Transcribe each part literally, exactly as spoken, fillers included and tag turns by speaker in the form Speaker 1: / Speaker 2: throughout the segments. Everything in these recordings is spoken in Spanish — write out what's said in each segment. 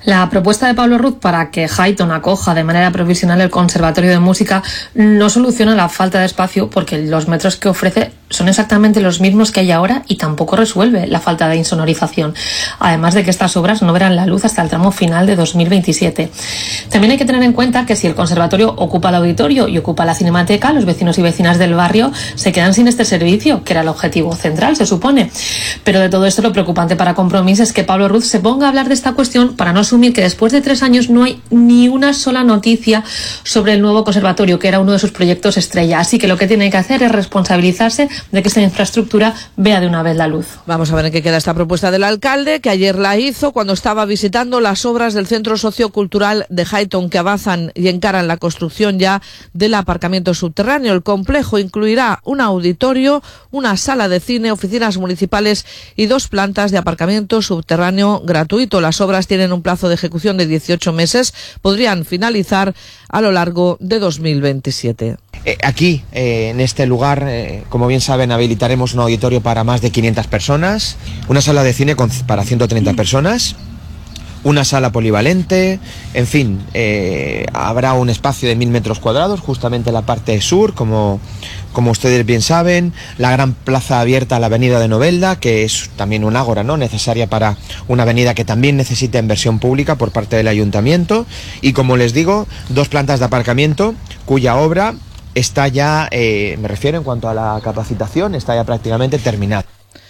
Speaker 1: La propuesta de Pablo Ruz para que Highton acoja de manera provisional el Conservatorio de Música no soluciona la falta de espacio, porque los metros que ofrece son exactamente los mismos que hay ahora y tampoco resuelve la falta de insonorización. Además de que estas obras no verán la luz hasta el tramo final de dos mil veintisiete. También hay que tener en cuenta que si el conservatorio ocupa el auditorio y ocupa la cinemateca, los vecinos y vecinas del barrio se quedan sin este servicio, que era el objetivo central, se supone. Pero de todo esto, lo preocupante para Compromís es que Pablo Ruz se ponga a hablar de esta cuestión para no asumir que después de tres años no hay ni una sola noticia sobre el nuevo conservatorio, que era uno de sus proyectos estrella. Así que lo que tiene que hacer es responsabilizarse de que esta infraestructura vea de una vez la luz.
Speaker 2: Vamos a ver en qué queda esta propuesta del alcalde, que ayer la hizo cuando estaba visitando las obras del Centro Sociocultural de Highton, que avanzan y encaran la construcción ya del aparcamiento subterráneo. El complejo incluirá un auditorio, una sala de cine, oficinas municipales y dos plantas de aparcamiento subterráneo gratuito. Las obras tienen un plazo de ejecución de dieciocho meses, podrían finalizar a lo largo de dos mil veintisiete.
Speaker 3: Eh, aquí, eh, en este lugar, eh, como bien saben, habilitaremos un auditorio para más de quinientas personas, una sala de cine con, para ciento treinta personas, una sala polivalente, en fin, eh, habrá un espacio de mil metros cuadrados, justamente en la parte sur, como, como ustedes bien saben, la gran plaza abierta a la avenida de Novelda, que es también un ágora, ¿no?, necesaria para una avenida que también necesita inversión pública por parte del ayuntamiento, y como les digo, dos plantas de aparcamiento, cuya obra está ya, eh, me refiero en cuanto a la capacitación, está ya prácticamente terminada.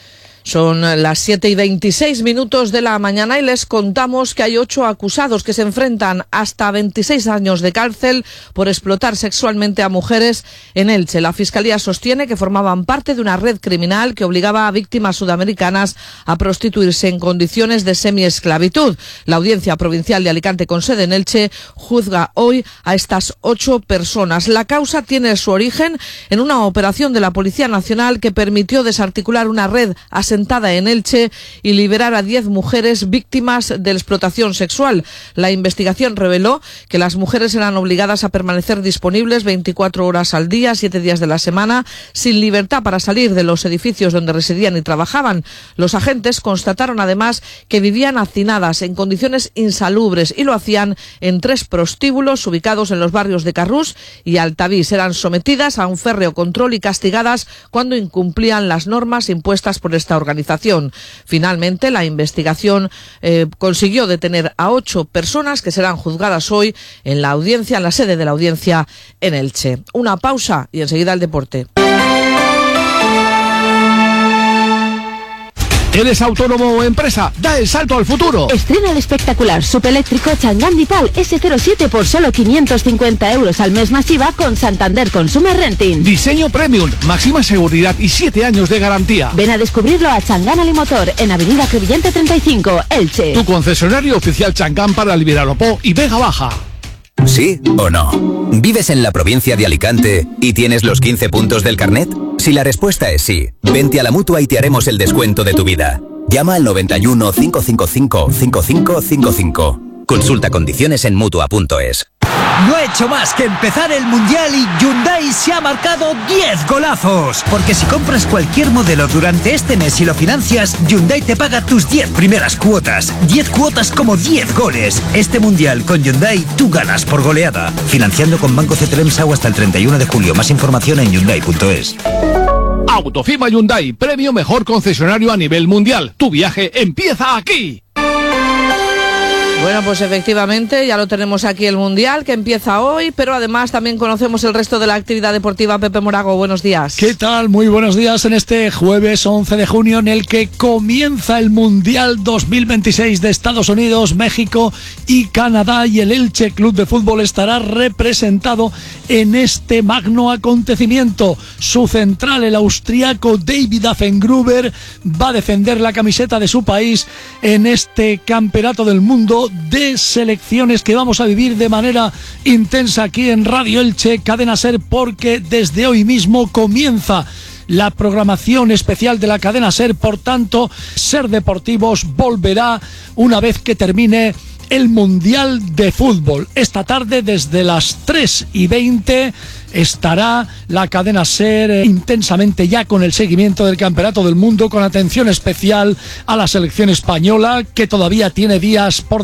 Speaker 2: Son las siete y veintiséis minutos de la mañana y les contamos que hay ocho acusados que se enfrentan hasta veintiséis años de cárcel por explotar sexualmente a mujeres en Elche. La Fiscalía sostiene que formaban parte de una red criminal que obligaba a víctimas sudamericanas a prostituirse en condiciones de semiesclavitud. La Audiencia Provincial de Alicante, con sede en Elche, juzga hoy a estas ocho personas. La causa tiene su origen en una operación de la Policía Nacional que permitió desarticular una red asentada en Elche y liberar a diez mujeres víctimas de explotación sexual. La investigación reveló que las mujeres eran obligadas a permanecer disponibles veinticuatro horas al día, siete días de la semana, sin libertad para salir de los edificios donde residían y trabajaban. Los agentes constataron además que vivían hacinadas en condiciones insalubres y lo hacían en tres prostíbulos ubicados en los barrios de Carrús y Altavís. Eran sometidas a un férreo control y castigadas cuando incumplían las normas impuestas por esta organización. Organización. Finalmente, la investigación eh, consiguió detener a ocho personas que serán juzgadas hoy en la audiencia, en la sede de la audiencia en Elche. Una pausa y enseguida el deporte.
Speaker 4: ¿Eres autónomo o empresa? ¡Da el salto al futuro!
Speaker 5: Estrena el espectacular subeléctrico Chang'an Dipal ese cero siete por solo quinientos cincuenta euros al mes masiva con Santander Consumer Renting.
Speaker 4: Diseño premium, máxima seguridad y siete años de garantía.
Speaker 5: Ven a descubrirlo a Chang'an Alimotor en Avenida Crevillente treinta y cinco, Elche.
Speaker 4: Tu concesionario oficial Chang'an para Liberalopó y Vega Baja.
Speaker 6: ¿Sí o no? ¿Vives en la provincia de Alicante y tienes los quince puntos del carnet? Si la respuesta es sí, vente a la Mutua y te haremos el descuento de tu vida. Llama al noventa y uno, cinco cinco cinco, cinco cinco cinco cinco. Consulta condiciones en Mutua punto es.
Speaker 7: No ha hecho más que empezar el Mundial y Hyundai se ha marcado diez golazos. Porque si compras cualquier modelo durante este mes y lo financias, Hyundai te paga tus diez primeras cuotas. diez cuotas como diez goles. Este Mundial con Hyundai tú ganas por goleada. Financiando con Banco C T R E M S A U hasta el treinta y uno de julio. Más información en Hyundai punto es.
Speaker 4: Autofima Hyundai, premio mejor concesionario a nivel mundial. Tu viaje empieza aquí.
Speaker 2: Bueno, pues efectivamente ya lo tenemos aquí el Mundial, que empieza hoy, pero además también conocemos el resto de la actividad deportiva. Pepe Morago, buenos días.
Speaker 8: ¿Qué tal? Muy buenos días en este jueves once de junio en el que comienza el Mundial dos mil veintiséis de Estados Unidos, México y Canadá, y el Elche Club de Fútbol estará representado en este magno acontecimiento. Su central, el austriaco David Affengruber, va a defender la camiseta de su país en este campeonato del mundo de selecciones que vamos a vivir de manera intensa aquí en Radio Elche, Cadena SER, porque desde hoy mismo comienza la programación especial de la cadena SER. Por tanto, SER Deportivos volverá una vez que termine el Mundial de Fútbol. Esta tarde desde las tres y veinte estará la cadena SER intensamente ya con el seguimiento del Campeonato del Mundo, con atención especial a la selección española, que todavía tiene días por